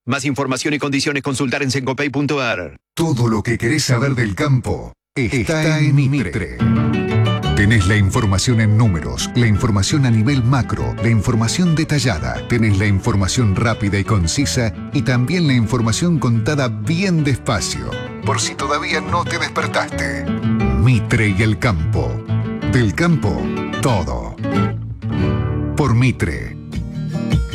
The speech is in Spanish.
Más información y condiciones consultar en sencopay.ar. Todo lo que querés saber del campo está en Mitre. Tenés la información en números, la información a nivel macro, la información detallada, tenés la información rápida y concisa y también la información contada bien despacio, por si todavía no te despertaste. Mitre y el campo. Del campo, todo. Por Mitre.